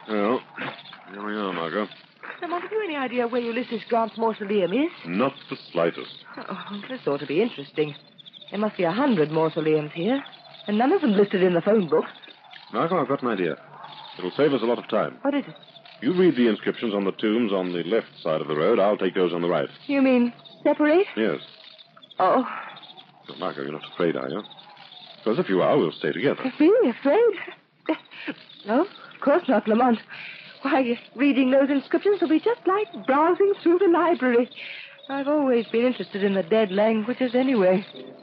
Well, here we are, Margot. Lamont, have you any idea where Ulysses Grant's mausoleum is? Not the slightest. Oh, this ought to be interesting. There must be 100 mausoleums here, and none of them listed in the phone book. Margot, I've got an idea. It'll save us a lot of time. What is it? You read the inscriptions on the tombs on the left side of the road. I'll take those on the right. You mean separate? Yes. Oh, But, Margot, you're not afraid, are you? Because if you are, we'll stay together. really afraid? No, of course not, Lamont. Why, reading those inscriptions will be just like browsing through the library. I've always been interested in the dead languages anyway.